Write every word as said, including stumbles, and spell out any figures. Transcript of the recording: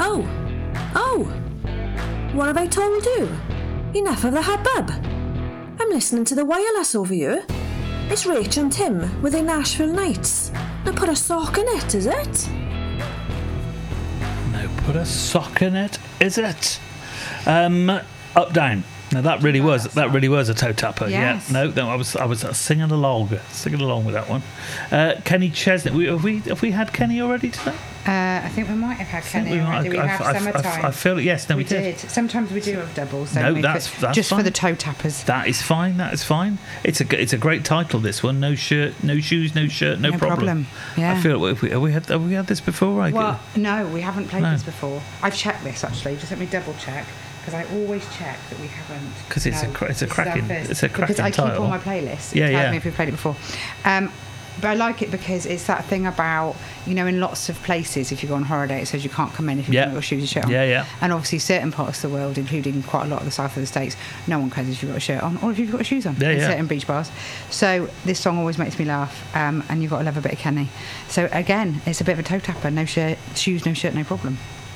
Oh, oh, what have I told you? Enough of the hubbub. I'm listening to the wireless over here. It's Rach and Tim with their Nashville Nights. Now put a sock in it, is it? No, put a sock in it, is it? Um, up, down. Now that really was that really was a toe tapper. Yes. Yeah. No, no, I was I was singing along, singing along with that one. Uh, Kenny Chesney. We, have we have we had Kenny already today? Uh, I think we might have had Kenny we already. might- We I- have I- I- Summertime. I feel yes. No, we, we did. did. Sometimes we do have doubles. No, don't we? that's- For- that's just fine. for the toe tappers. That is fine. That is fine. It's a g- it's a great title. This one. No shirt, no shoes, no shirt, no, No problem. problem. Yeah. I feel have we, have we had have we had this before? I Well, no, we haven't played No. this before. I've checked this actually. Just let me double check. Because I always check that we haven't. 'Cause it's a no, cra- it's a this is our cracking- first. it's a cracking Because I keep title. all my playlists. Yeah, It tells yeah. me if we've played it before. Um, but I like it because it's that thing about, you know, in lots of places, if you go on holiday, it says you can't come in if you Yeah. haven't got shoes and shirt on. Yeah, yeah. And obviously, certain parts of the world, including quite a lot of the south of the states, no one cares if you've got a shirt on or if you've got shoes on. Yeah, in yeah. certain beach bars. So this song always makes me laugh, um, and you've got to love a bit of Kenny. So again, it's a bit of a toe tapper. No shirt, shoes, no shirt, no problem.